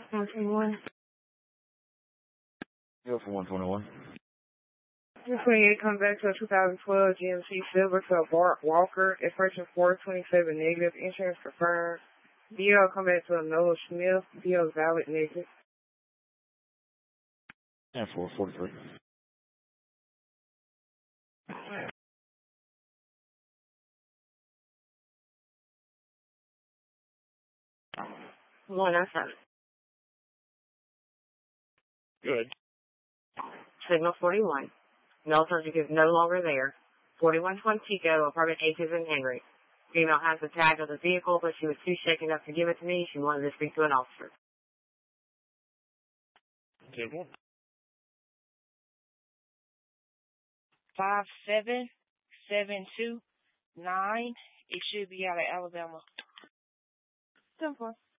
121. Go for 121. 228 comes back to a 2012 GMC Silver to a Bart Walker. Expression 427 negative. Insurance confirmed. DL come back to a Noah Smith. DL valid negative. And 443. One and seven. Good. Signal 41. Null subject is no longer there. 41 Quantico, apartment H is in Henry. Female has the tag of the vehicle, but she was too shaken up to give it to me. She wanted to speak to an officer. Good one. 57729. It should be out of Alabama. 10-4.